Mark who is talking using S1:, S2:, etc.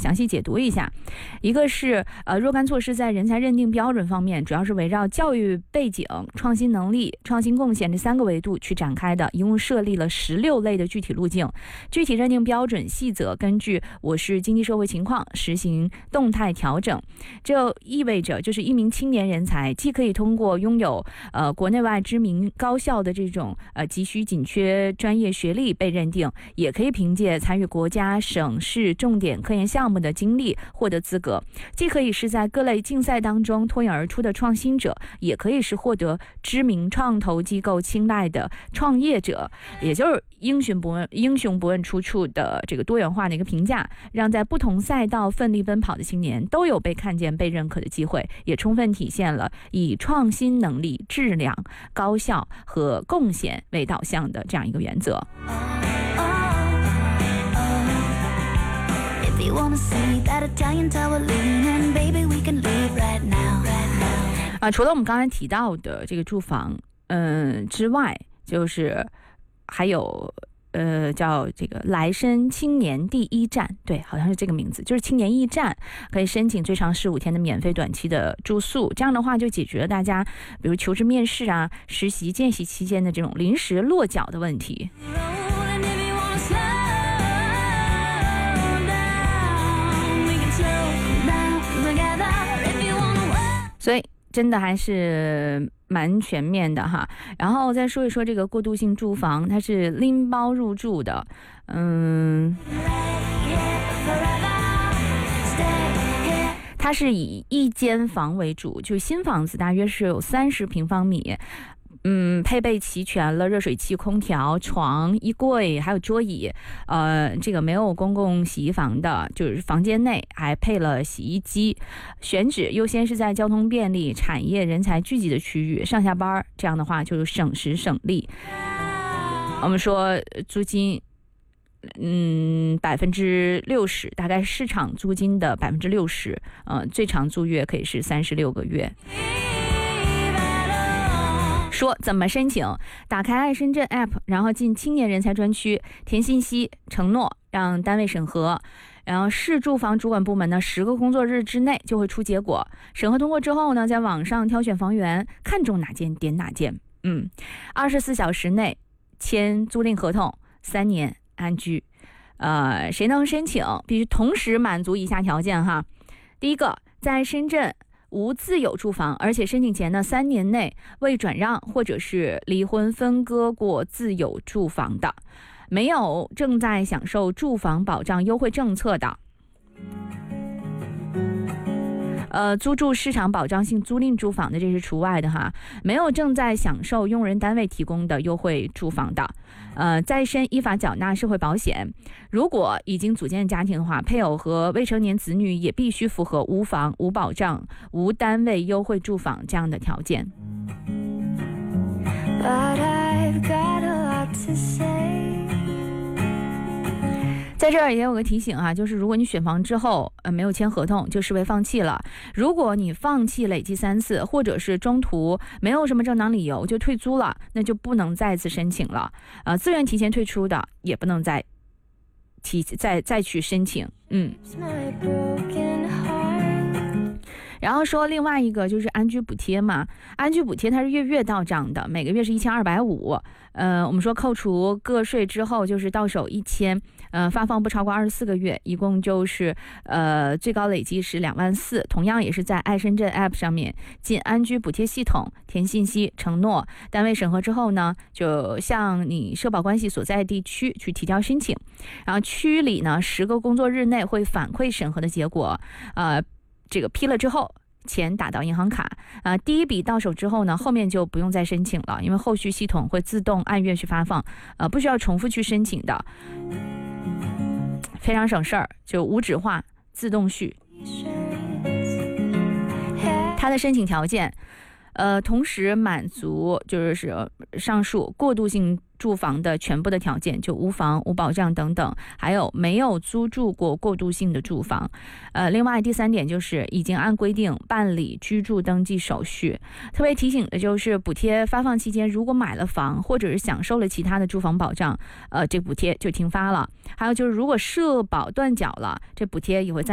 S1: 详细解读一下。一个是若干措施在人才认定标准方面，主要是围绕教育背景、创新能力、创新贡献这3个维度去展开的，一共设立了16类的具体路径，具体认定标准细则根据我市经济社会情况实行动态调整。这意味着就是一名青年人才既可以通过拥有国内外知名高校的这种急需紧缺专业学历被认定，也可以凭借参与国家省市重点科研项目的经历获得资格，既可以是在各类竞赛当中脱颖而出的创新者，也可以是获得知名创投机构青睐的创业者，也就是英雄不问出处的这个多元化的一个评价，让在不同赛道奋力奔跑的青年都有被看见、被认可的机会，也充分体现了以创新能力、质量、高效和贡献为导向的这样一个原则。除了我们刚才提到的这个住房之外，就是还有叫这个来生青年第一站，对，好像是这个名字，就是青年驿站，可以申请最长15天的免费短期的住宿，这样的话就解决了大家比如求职面试啊、实习见习期间的这种临时落脚的问题。所以真的还是蛮全面的哈。然后再说一说这个过渡性住房，它是拎包入住的，它是以一间房为主，就新房子大约是有30平方米。配备齐全了热水器、空调、床、衣柜，还有桌椅。这个没有公共洗衣房的，就是房间内还配了洗衣机。选址优先是在交通便利、产业人才聚集的区域，上下班这样的话就省时省力。我们说租金，60%，大概市场租金的60%，最长租约可以是36个月。说怎么申请？打开爱深圳 App， 然后进青年人才专区，填信息，承诺让单位审核，然后市住房主管部门呢10个工作日之内就会出结果。审核通过之后呢，在网上挑选房源，看中哪间点哪间。24小时内签租赁合同，3年安居。谁能申请？必须同时满足以下条件哈。第一个，在深圳无自有住房，而且申请前呢3年内未转让或者是离婚分割过自有住房的，没有正在享受住房保障优惠政策的，租住市场保障性租赁住房的这是除外的哈，没有正在享受用人单位提供的优惠住房的，在申依法缴纳社会保险。如果已经组建家庭的话，配偶和未成年子女也必须符合无房、无保障、无单位优惠住房这样的条件。在这儿也有个提醒啊，就是如果你选房之后没有签合同，就视为放弃了。如果你放弃累计3次，或者是中途没有什么正当理由就退租了，那就不能再次申请了。自愿提前退出的也不能再去申请。然后说另外一个就是安居补贴嘛，安居补贴它是月到账的，每个月是1250，我们说扣除个税之后就是到手1000，发放不超过24个月，一共就是最高累计是24000。同样也是在爱深圳 App 上面进安居补贴系统，填信息，承诺，单位审核之后呢，就向你社保关系所在地区去提交申请，然后区里呢10个工作日内会反馈审核的结果，这个批了之后，钱打到银行卡，第一笔到手之后呢，后面就不用再申请了，因为后续系统会自动按月去发放，不需要重复去申请的，非常省事儿，就无纸化自动续。它的申请条件，同时满足就是上述过渡性住房的全部的条件，就无房、无保障等等，还有没有租住过过渡性的住房。另外第3点就是已经按规定办理居住登记手续。特别提醒的就是补贴发放期间，如果买了房或者是享受了其他的住房保障，这补贴就停发了。还有就是如果社保断缴了，这补贴也会